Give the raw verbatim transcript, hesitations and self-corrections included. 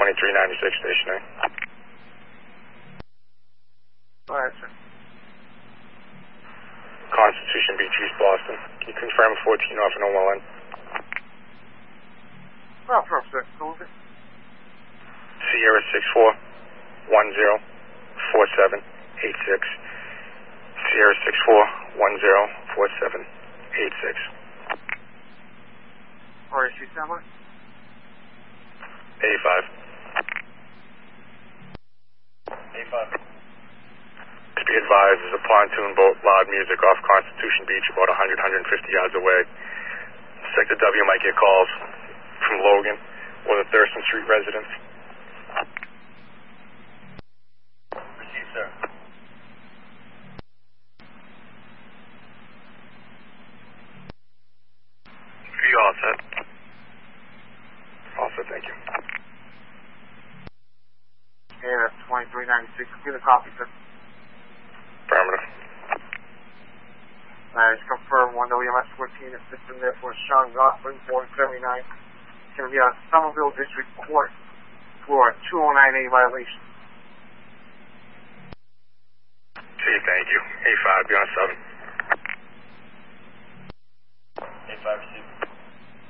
twenty-three ninety-six, station A. Alright, sir. Constitution Beach, East Boston. Can you confirm fourteen off and O L N? Well, from sir. Who is it? Sierra six four one zero four seven eight six. Sierra six four one zero four seven eight six. R S U number? eighty-five. eighty-five. To be advised, there's a pontoon boat, loud music off Constitution Beach about one hundred, one hundred fifty yards away. Sector W might get calls from Logan or the Thurston Street residents. Received, sir. Are you all set? All set, thank you. Yeah, that's twenty-three ninety-six. Get a copy, sir. Affirmative. I just confirm one W M S fourteen is system there for Sean Gosling, four seventy-nine. It's going to be on Somerville District Court for a two oh nine A violation. See, thank you. eighty-five, be on seven. eighty-five, received.